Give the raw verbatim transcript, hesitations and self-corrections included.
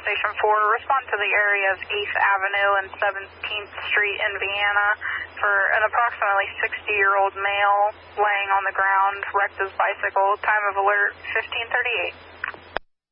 Station four, respond to the area of eighth Avenue and seventeenth Street in Vienna for an approximately sixty-year-old male laying on the ground, wrecked his bicycle. Time of alert, fifteen thirty-eight.